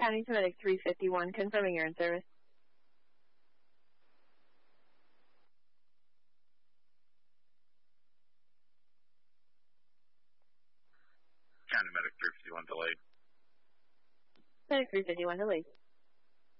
County to Medic 351, confirming you're in service. County Medic 351 delayed. Medic 351 delayed.